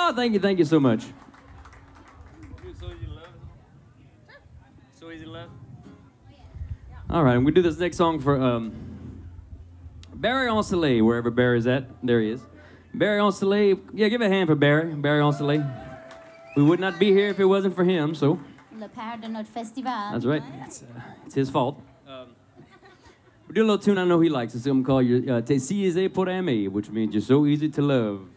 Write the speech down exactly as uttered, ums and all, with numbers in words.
Oh, thank you, thank you so much. So easy to love. So easy to love. All right, I'm gonna do this next song for um, Barry Ensoleil, wherever Barry's at. There he is. Barry Ensoleil. Yeah, give a hand for Barry. Barry Ensoleil. We would not be here if it wasn't for him, so. Le père de notre festival. That's right. It's, uh, it's his fault. Um, we do a little tune I know he likes. It's something called your, uh, Te si aisé pour aimer, which means you're so easy to love.